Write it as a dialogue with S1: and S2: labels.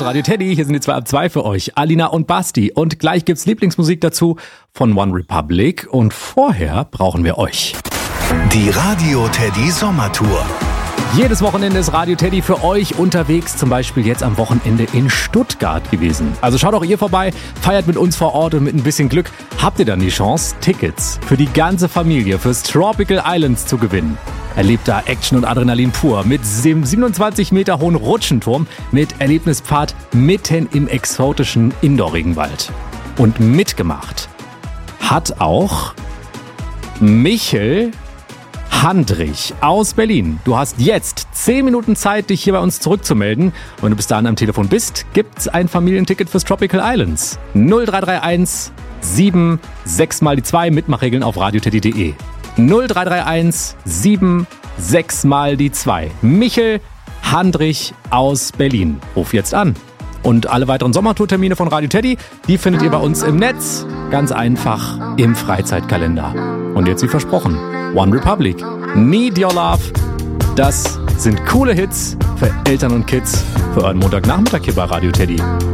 S1: Tatort, Radio Teddy. Hier sind die 2 ab 2 für euch, Alina und Basti. Und gleich gibt's Lieblingsmusik dazu von One Republic. Und vorher brauchen wir euch.
S2: Die Radio Teddy Sommertour.
S1: Jedes Wochenende ist Radio Teddy für euch unterwegs, zum Beispiel jetzt am Wochenende in Stuttgart gewesen. Also schaut auch ihr vorbei, feiert mit uns vor Ort und mit ein bisschen Glück habt ihr dann die Chance, Tickets für die ganze Familie fürs Tropical Islands zu gewinnen. Erlebt da Action und Adrenalin pur mit dem 27 Meter hohen Rutschenturm mit Erlebnispfad mitten im exotischen Indoor-Regenwald. Und mitgemacht hat auch Michel Handrich aus Berlin. Du hast jetzt 10 Minuten Zeit, dich hier bei uns zurückzumelden. Wenn du bis dahin am Telefon bist, gibt's ein Familienticket fürs Tropical Islands. 0331 76 mal die 2, Mitmachregeln auf radioteddy.de. 0331 76 mal die 2. Michel Handrich aus Berlin. Ruf jetzt an. Und alle weiteren Sommertourtermine von Radio Teddy, die findet ihr bei uns im Netz. Ganz einfach im Freizeitkalender. Und jetzt wie versprochen, One Republic, Need Your Love. Das sind coole Hits für Eltern und Kids für euren Montagnachmittag hier bei Radio Teddy.